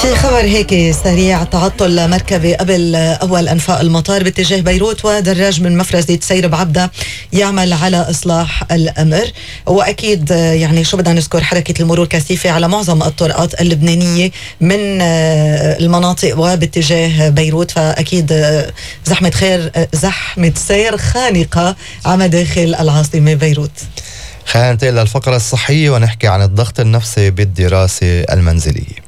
في خبر هيك سريع: تعطل مركبة قبل أول أنفاق المطار باتجاه بيروت، ودراج من مفرزة سير بعبدة يعمل على إصلاح الأمر. وأكيد يعني شو بدنا نذكر، حركة المرور كثيفة على معظم الطرقات اللبنانية من المناطق وباتجاه بيروت، فأكيد زحمة سير خانقة على داخل العاصمة بيروت. خلينا ننتقل للفقرة الصحية ونحكي عن الضغط النفسي بالدراسة المنزلية.